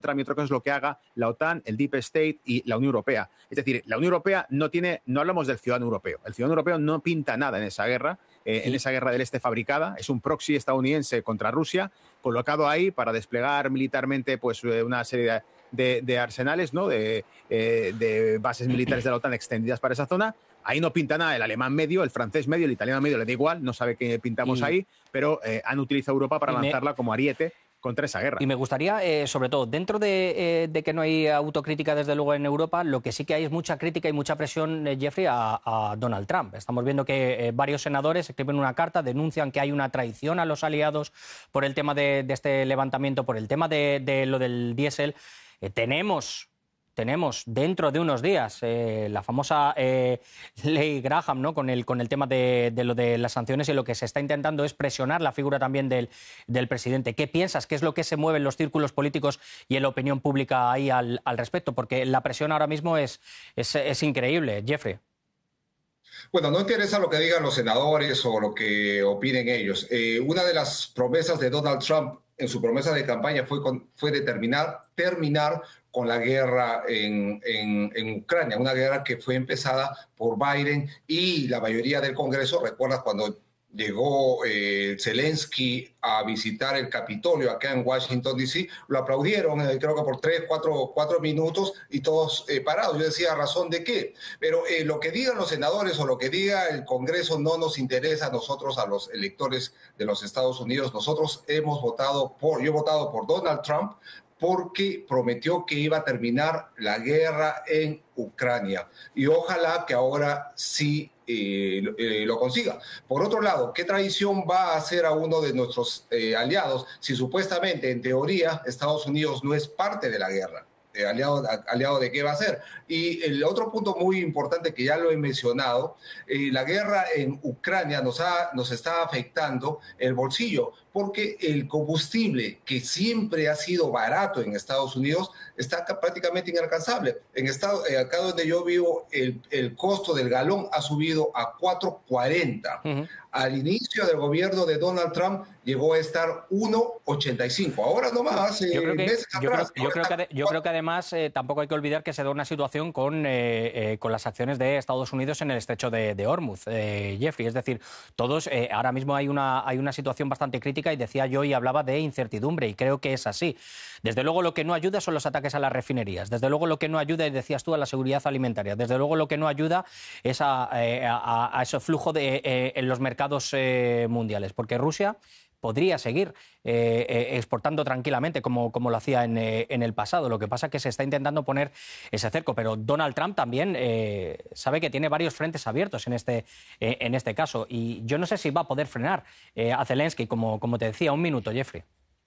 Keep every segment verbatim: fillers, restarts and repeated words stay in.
Trump y otra cosa es lo que haga la OTAN, el Deep State y la Unión Europea. Es decir, la Unión Europea no tiene, no hablamos del ciudadano europeo. El ciudadano europeo no pinta nada en esa guerra, eh, en esa guerra del este fabricada. Es un proxy estadounidense contra Rusia, colocado ahí para desplegar militarmente pues, una serie de, de, de arsenales, ¿no? de, eh, de bases militares de la OTAN extendidas para esa zona. Ahí no pinta nada el alemán medio, el francés medio, el italiano medio, le da igual, no sabe qué pintamos y, ahí, pero eh, han utilizado Europa para lanzarla me... como ariete contra esa guerra. Y me gustaría, eh, sobre todo, dentro de, eh, de que no hay autocrítica desde luego en Europa, lo que sí que hay es mucha crítica y mucha presión, eh, Jeffrey, a, a Donald Trump. Estamos viendo que eh, varios senadores escriben una carta, denuncian que hay una traición a los aliados por el tema de, de este levantamiento, por el tema de, de lo del diésel. Eh, tenemos... Tenemos dentro de unos días eh, la famosa eh, ley Graham, ¿no? con, el, con el tema de, de lo de las sanciones, y lo que se está intentando es presionar la figura también del, del presidente. ¿Qué piensas? ¿Qué es lo que se mueve en los círculos políticos y en la opinión pública ahí al, al respecto? Porque la presión ahora mismo es, es, es increíble, Jeffrey. Bueno, no interesa lo que digan los senadores o lo que opinen ellos. Eh, una de las promesas de Donald Trump en su promesa de campaña fue, con, fue determinar, terminar con la guerra en, en, en Ucrania, una guerra que fue empezada por Biden y la mayoría del Congreso. ¿Recuerdas cuando llegó eh, Zelensky a visitar el Capitolio acá en Washington, D C? Lo aplaudieron, eh, creo que por tres, cuatro, cuatro minutos y todos eh, parados. Yo decía, ¿razón de qué? Pero eh, lo que digan los senadores o lo que diga el Congreso no nos interesa a nosotros, a los electores de los Estados Unidos. Nosotros hemos votado por, yo he votado por Donald Trump, porque prometió que iba a terminar la guerra en Ucrania. Y ojalá que ahora sí eh, eh, lo consiga. Por otro lado, ¿qué traición va a hacer a uno de nuestros eh, aliados si supuestamente, en teoría, Estados Unidos no es parte de la guerra? Eh, aliado, aliado de qué va a ser. Y el otro punto muy importante que ya lo he mencionado, eh, la guerra en Ucrania nos, ha, nos está afectando el bolsillo, porque el combustible, que siempre ha sido barato en Estados Unidos, está prácticamente inalcanzable. En estado, eh, acá donde yo vivo, el, el costo del galón ha subido a cuatro cuarenta. Uh-huh. Al inicio del gobierno de Donald Trump llegó a estar uno ochenta y cinco. Ahora nomás, hace yo creo que, meses yo atrás. Creo, yo, creo que, yo creo que además eh, tampoco hay que olvidar que se da una situación con, eh, eh, con las acciones de Estados Unidos en el estrecho de, de Hormuz, eh, Jeffrey. Es decir, todos, eh, ahora mismo hay una, hay una situación bastante crítica, y decía yo y hablaba de incertidumbre, y creo que es así. Desde luego lo que no ayuda son los ataques a las refinerías. Desde luego lo que no ayuda, y decías tú, a la seguridad alimentaria. Desde luego lo que no ayuda es a, eh, a, a ese flujo de, eh, en los mercados eh, mundiales, porque Rusia podría seguir eh, eh, exportando tranquilamente como, como lo hacía en, eh, en el pasado. Lo que pasa es que se está intentando poner ese cerco, pero Donald Trump también eh, sabe que tiene varios frentes abiertos en este, eh, en este caso, y yo no sé si va a poder frenar eh, a Zelensky, como, como te decía. Un minuto, Jeffrey.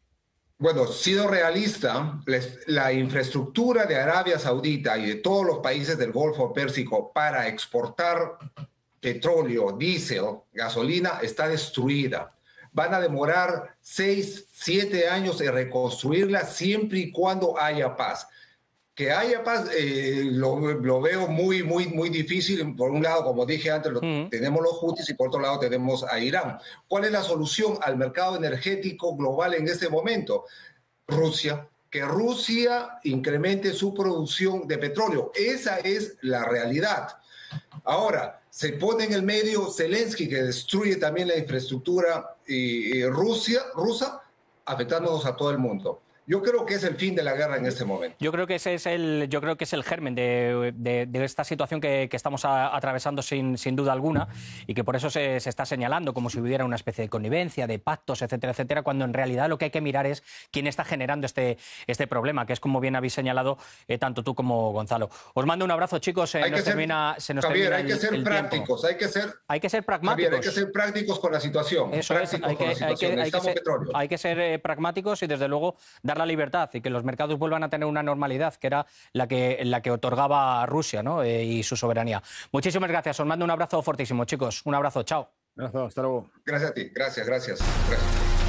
Bueno, sido realista, la infraestructura de Arabia Saudita y de todos los países del Golfo Pérsico para exportar petróleo, diésel, gasolina, está destruida. Van a demorar seis, siete años en reconstruirla, siempre y cuando haya paz. Que haya paz, eh, lo, lo veo muy, muy, muy difícil. Por un lado, como dije antes, lo, uh-huh. tenemos los Houthis, y por otro lado tenemos a Irán. ¿Cuál es la solución al mercado energético global en este momento? Rusia. Que Rusia incremente su producción de petróleo. Esa es la realidad. Ahora, se pone en el medio Zelensky, que destruye también la infraestructura y, y Rusia, rusa, afectándonos a todo el mundo. Yo creo que es el fin de la guerra en este momento. Yo creo que ese es el, yo creo que es el germen de, de, de esta situación que, que estamos a, atravesando sin, sin duda alguna, y que por eso se, se está señalando como si hubiera una especie de connivencia, de pactos, etcétera, etcétera, cuando en realidad lo que hay que mirar es quién está generando este, este problema, que es como bien habéis señalado eh, tanto tú como Gonzalo. Os mando un abrazo, chicos. Eh, nos ser, termina, se nos Javier, termina hay que ser el, el prácticos, hay que ser, hay que ser pragmáticos. Javier, hay que ser prácticos con la situación. Eso es, hay que, hay que, hay que ser, hay que ser eh, pragmáticos y desde luego dar la libertad, y que los mercados vuelvan a tener una normalidad que era la que, la que otorgaba Rusia, ¿no? eh, y su soberanía. Muchísimas gracias. Os mando un abrazo fortísimo, chicos. Un abrazo. Chao. Un abrazo. Hasta luego. Gracias a ti. Gracias, gracias. gracias.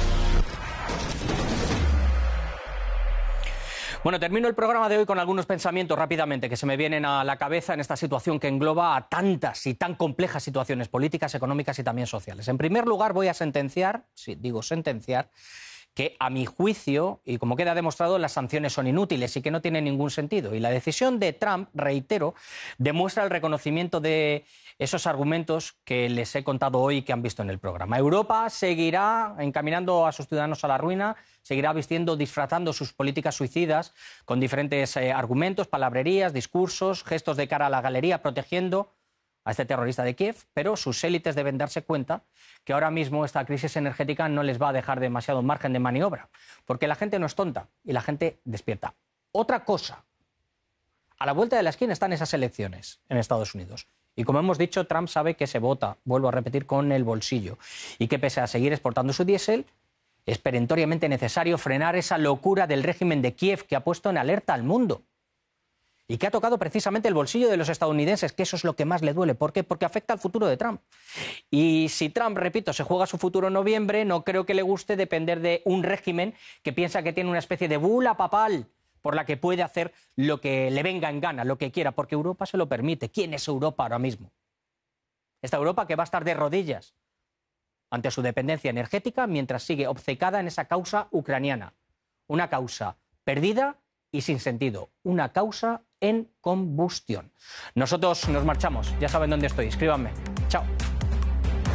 Bueno, termino el programa de hoy con algunos pensamientos rápidamente que se me vienen a la cabeza en esta situación que engloba a tantas y tan complejas situaciones políticas, económicas y también sociales. En primer lugar, voy a sentenciar, sí, digo sentenciar, que a mi juicio, y como queda demostrado, las sanciones son inútiles y que no tienen ningún sentido. Y la decisión de Trump, reitero, demuestra el reconocimiento de esos argumentos que les he contado hoy y que han visto en el programa. Europa seguirá encaminando a sus ciudadanos a la ruina, seguirá vistiendo, disfrazando sus políticas suicidas con diferentes eh, argumentos, palabrerías, discursos, gestos de cara a la galería, protegiendo a este terrorista de Kiev, pero sus élites deben darse cuenta que ahora mismo esta crisis energética no les va a dejar demasiado margen de maniobra, porque la gente no es tonta y la gente despierta. Otra cosa, a la vuelta de la esquina están esas elecciones en Estados Unidos. Y como hemos dicho, Trump sabe que se vota, vuelvo a repetir, con el bolsillo. Y que pese a seguir exportando su diésel, es perentoriamente necesario frenar esa locura del régimen de Kiev que ha puesto en alerta al mundo. Y que ha tocado precisamente el bolsillo de los estadounidenses, que eso es lo que más le duele. ¿Por qué? Porque afecta al futuro de Trump. Y si Trump, repito, se juega su futuro en noviembre, no creo que le guste depender de un régimen que piensa que tiene una especie de bula papal por la que puede hacer lo que le venga en gana, lo que quiera, porque Europa se lo permite. ¿Quién es Europa ahora mismo? Esta Europa que va a estar de rodillas ante su dependencia energética mientras sigue obcecada en esa causa ucraniana. Una causa perdida y sin sentido. Una causa en combustión. Nosotros nos marchamos. Ya saben dónde estoy. Escríbanme.